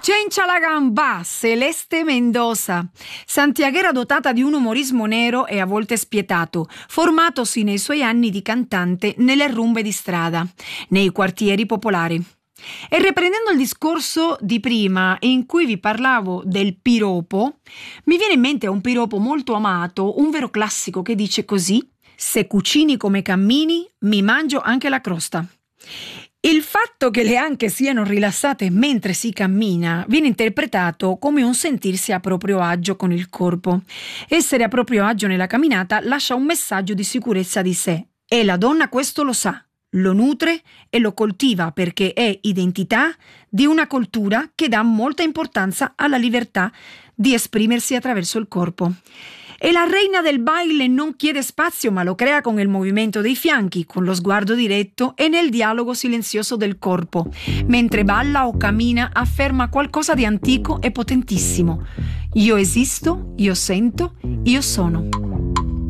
Chencha la gamba, Celeste Mendoza, santiaghera dotata di un umorismo nero e a volte spietato, formatosi nei suoi anni di cantante nelle rumbe di strada, nei quartieri popolari. E riprendendo il discorso di prima in cui vi parlavo del piropo, mi viene in mente un piropo molto amato, un vero classico che dice così: se cucini come cammini, mi mangio anche la crosta. Il fatto che le anche siano rilassate mentre si cammina viene interpretato come un sentirsi a proprio agio con il corpo. Essere a proprio agio nella camminata lascia un messaggio di sicurezza di sé e la donna questo lo sa, lo nutre e lo coltiva perché è identità di una cultura che dà molta importanza alla libertà di esprimersi attraverso il corpo. E la reina del baile non chiede spazio ma lo crea con il movimento dei fianchi, con lo sguardo diretto e nel dialogo silenzioso del corpo. Mentre balla o cammina afferma qualcosa di antico e potentissimo. Io esisto, io sento, io sono.